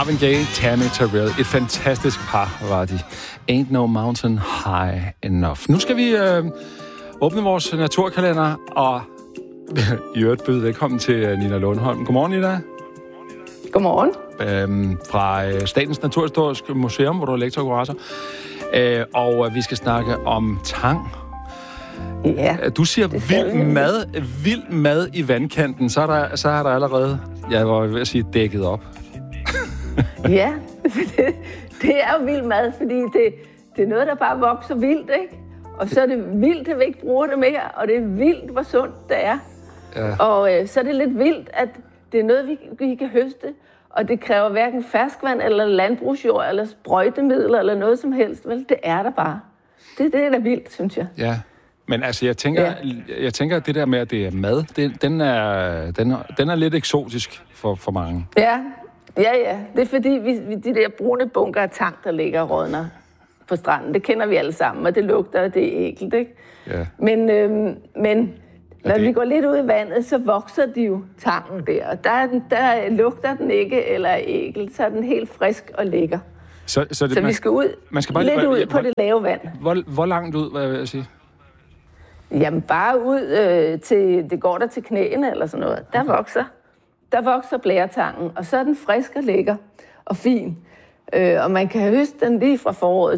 Marvin Gaye, Tammy Terrell. Et fantastisk par var de. Ain't no mountain high enough. Nu skal vi åbne vores naturkalender, og i øvrigt byde velkommen til Nina Lundholm. Godmorgen, Nina. Godmorgen. Fra Statens Naturhistoriske Museum, hvor du er lektor og kurator. Og vi skal snakke om tang. Ja. Du siger vild mad i vandkanten, så er der allerede, jeg var ved at sige, dækket op. Ja, det er jo vild mad, fordi det er noget, der bare vokser vildt, ikke? Og så er det vildt, at vi ikke bruger det mere, og det er vildt, hvor sundt det er. Ja. Og så er det lidt vildt, at det er noget, vi kan høste, og det kræver hverken ferskvand eller landbrugsjord eller sprøjtemidler eller noget som helst. Vel, det er der bare. Det er der vildt, synes jeg. Ja. Men altså, jeg tænker, at det der med, at det er mad, den er lidt eksotisk for mange. Ja. Det er fordi, de der brune bunker af tang, der ligger og rådner på stranden, det kender vi alle sammen, og det lugter, og det er ækelt, ikke? Ja. Men når vi går lidt ud i vandet, så vokser de jo tangen der, og der lugter den ikke eller er ækelt, så er den helt frisk og lækker. Så vi skal ud lidt ud på det lave vand. Hvor langt ud, hvad vil jeg sige? Jamen bare ud til, det går der til knæene eller sådan noget. Der vokser blæretangen, og så er den frisk og lækker og fin. Og man kan høste den lige fra foråret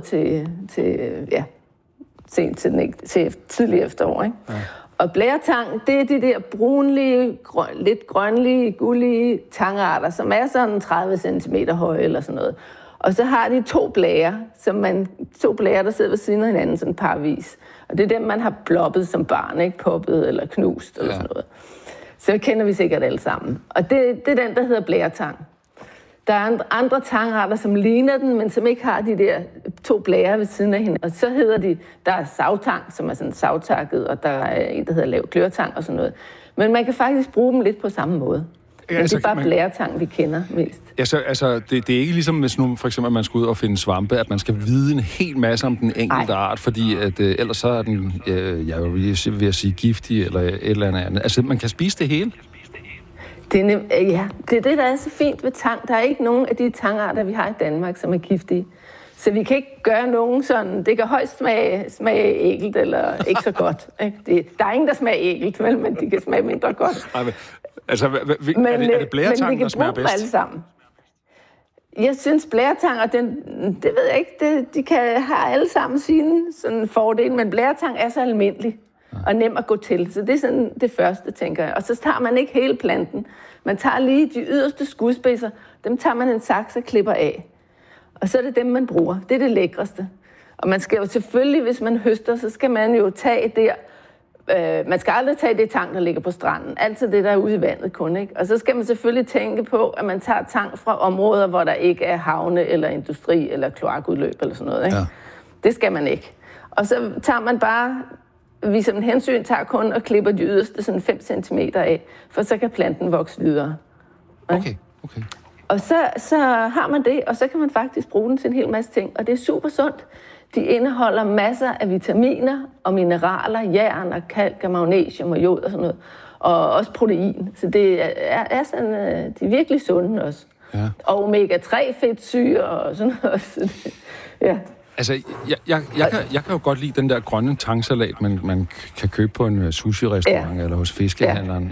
til tidlig efterår, ikke? Ja. Og blæretang, det er de der brunlige, lidt grønlige, gullige tangarter, som er sådan 30 cm høje eller sådan noget. Og så har de to blærer, der sidder ved siden af hinanden sådan parvis. Og det er dem, man har bloppet som barn, ikke? Poppet eller knust eller sådan noget. Så kender vi sikkert alle sammen. Og det er den, der hedder blæretang. Der er andre tangarter, som ligner den, men som ikke har de der to blærer ved siden af hinanden. Og så hedder der er savtang, som er sådan savtakket, og der er en, der hedder lav kløretang og sådan noget. Men man kan faktisk bruge dem lidt på samme måde. Men det er bare blæretang, vi kender mest. Altså, det er ikke ligesom, hvis nu for eksempel, at man skal ud og finde svampe, at man skal vide en hel masse om den enkelte art, fordi at, ellers så er den, jeg vil sige, giftig eller et eller andet. Altså, man kan spise det hele. Det er det, der er så fint ved tang. Der er ikke nogen af de tangarter, vi har i Danmark, som er giftige. Så vi kan ikke gøre nogen sådan, det kan højst smage ækelt eller ikke så godt. Ikke? Der er ingen, der smager ækelt, men de kan smage mindre godt. Altså, er det blæretang, der smager bedst? Alle sammen. Jeg synes, blæretang, og det ved jeg ikke, de kan have alle sammen sine sådan fordele, men blæretang er så almindelig og nem at gå til. Så det er sådan det første, tænker jeg. Og så tager man ikke hele planten. Man tager lige de yderste skudspidser, dem tager man en saks og klipper af. Og så er det dem, man bruger. Det er det lækreste. Og man skal jo selvfølgelig, hvis man høster, så skal man jo tage der. Man skal aldrig tage det tang, der ligger på stranden. Altid det, der er ude i vandet kun, ikke? Og så skal man selvfølgelig tænke på, at man tager tang fra områder, hvor der ikke er havne eller industri eller kloakudløb eller sådan noget, ikke? Ja. Det skal man ikke. Og så tager man bare, viser en hensyn, tager kun og klipper de yderste sådan 5 cm af, for så kan planten vokse videre. Okay. Og så har man det, og så kan man faktisk bruge den til en hel masse ting, og det er super sundt. De indeholder masser af vitaminer og mineraler, jern og kalk og magnesium og jod og sådan noget. Og også protein. Så det er sådan, de er virkelig sunde også. Ja. Og omega-3 fedtsyre og sådan noget. Ja. Altså, jeg kan jo godt lide den der grønne tangsalat, man kan købe på en sushi-restaurant eller hos fiskehandleren.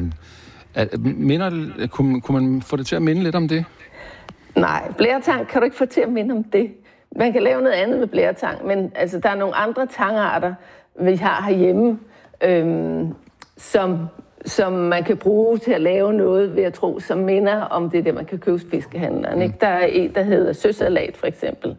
Kunne man få det til at minde lidt om det? Nej, blæretang kan du ikke få til at minde om det. Man kan lave noget andet med blæretang, men altså, der er nogle andre tangarter, vi har herhjemme, som man kan bruge til at lave noget, vil jeg tro, som minder om det, man kan købe hos fiskehandleren. Ikke? Der er en, der hedder søsalat, for eksempel,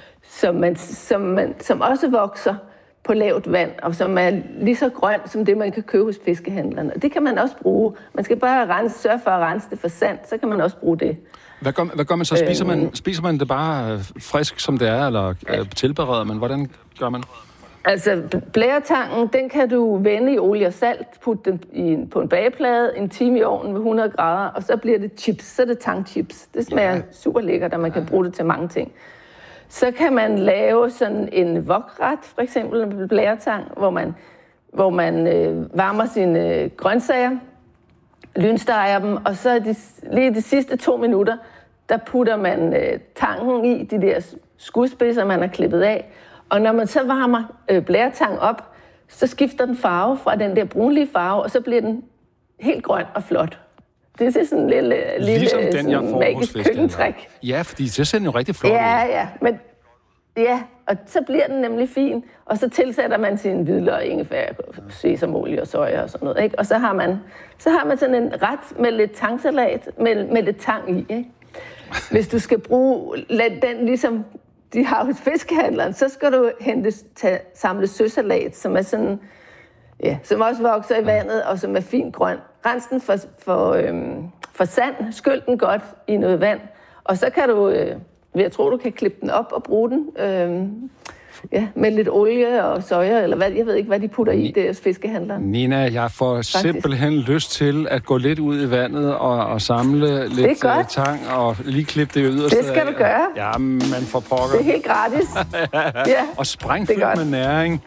som også vokser på lavt vand, og som er lige så grøn som det, man kan købe hos fiskehandleren. Og det kan man også bruge. Man skal bare sørge for at rense det for sand, så kan man også bruge det. Hvad gør man så? Spiser man det bare frisk, som det er, eller tilbereder man? Hvordan gør man? Altså, blæretangen, den kan du vende i olie og salt, putte den på en bageplade, en time i ovnen ved 100 grader, og så bliver det chips, så er det tangchips. Det smager super lækkert, og man kan bruge det til mange ting. Så kan man lave sådan en wokret, for eksempel med blæretang, hvor man varmer sine grøntsager, lynsteger dem, og så lige de sidste 2 minutter, der putter man tangen i, de der skudspidser, man har klippet af. Og når man så varmer blæretang op, så skifter den farve fra den der brunlige farve, og så bliver den helt grøn og flot. Det er sådan en lille ligesom den, jeg får magisk køkkentræk. Ja, fordi det ser den jo rigtig flot ud. Ja, og så bliver den nemlig fin, og så tilsætter man sin hvidløg, ingefær, sesamolie og soja og sådan noget, ikke? Og så har man sådan en ret med lidt tangsalat, med lidt tang i, ikke? Hvis du skal lade den ligesom de har hos fiskehandleren, så skal du samle søsalat, som er sådan, ja, som også vokser i vandet, og som er fint grøn. Rens den for sand, skyld den godt i noget vand, og så kan du, jeg tror, du kan klippe den op og bruge den med lidt olie og soja, eller hvad, jeg ved ikke, hvad de putter i det hos fiskehandleren. Nina, jeg får simpelthen lyst til at gå lidt ud i vandet og samle lidt tang og lige klippe det yderste. Det skal du gøre. Ja, man får pokker. Det er helt gratis. Ja, og sprængfyldt med næring.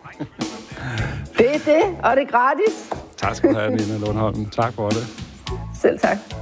Det er det, og det er gratis. Tak skal du have, Nina Lundholm. Tak for det. Selv tak.